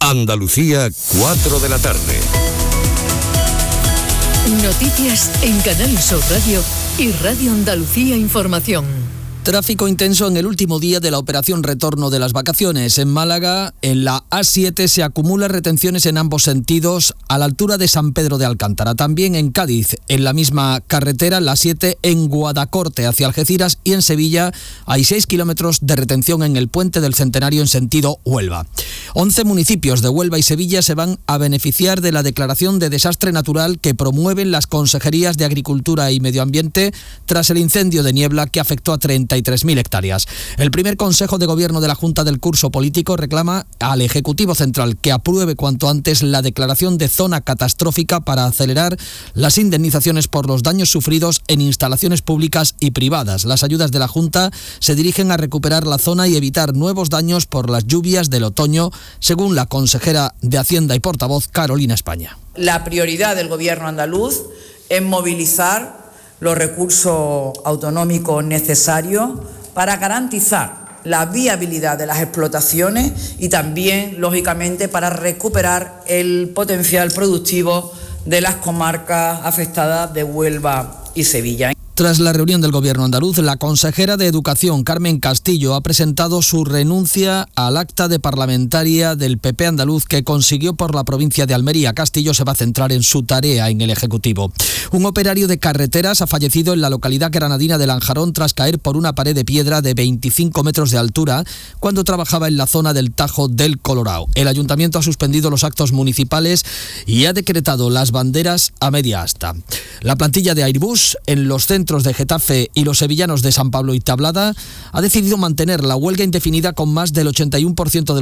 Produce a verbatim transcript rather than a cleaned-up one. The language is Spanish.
Andalucía, cuatro de la tarde. Noticias en Canal Sur Radio y Radio Andalucía Información. Tráfico intenso en el último día de la operación retorno de las vacaciones. En Málaga, en la A siete, se acumulan retenciones en ambos sentidos a la altura de San Pedro de Alcántara. También en Cádiz, en la misma carretera, la siete en Guadacorte hacia Algeciras, y en Sevilla hay seis kilómetros de retención en el puente del Centenario en sentido Huelva. once municipios de Huelva y Sevilla se van a beneficiar de la declaración de desastre natural que promueven las consejerías de Agricultura y Medio Ambiente tras el incendio de niebla que afectó a treinta y tres mil hectáreas. El primer Consejo de Gobierno de la Junta del Curso Político reclama al Ejecutivo Central que apruebe cuanto antes la declaración de zona catastrófica para acelerar las indemnizaciones por los daños sufridos en instalaciones públicas y privadas. Las ayudas de la Junta se dirigen a recuperar la zona y evitar nuevos daños por las lluvias del otoño, según la consejera de Hacienda y portavoz Carolina España. La prioridad del Gobierno andaluz es movilizar los recursos autonómicos necesarios para garantizar la viabilidad de las explotaciones y también, lógicamente, para recuperar el potencial productivo de las comarcas afectadas de Huelva y Sevilla. Tras la reunión del Gobierno andaluz, la consejera de Educación, Carmen Castillo, ha presentado su renuncia al acta de parlamentaria del P P andaluz que consiguió por la provincia de Almería. Castillo se va a centrar en su tarea en el Ejecutivo. Un operario de carreteras ha fallecido en la localidad granadina de Lanjarón tras caer por una pared de piedra de veinticinco metros de altura cuando trabajaba en la zona del Tajo del Colorao. El Ayuntamiento ha suspendido los actos municipales y ha decretado las banderas a media asta. La plantilla de Airbus en los centros de Getafe y los sevillanos de San Pablo y Tablada ha decidido mantener la huelga indefinida con más del ochenta y uno por ciento de